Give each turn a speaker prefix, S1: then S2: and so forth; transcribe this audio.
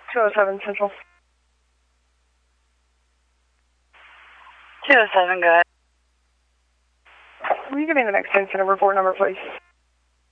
S1: 207 Central.
S2: 207, go ahead.
S1: Will you give me the next incident report number, please?